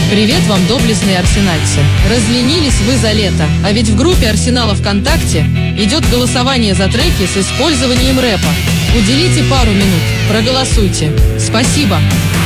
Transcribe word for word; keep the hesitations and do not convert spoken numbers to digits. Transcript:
Привет вам, доблестные арсенальцы! Разленились вы за лето, а ведь в группе Арсенала ВКонтакте идет голосование за треки с использованием рэпа. Уделите пару минут, проголосуйте. Спасибо!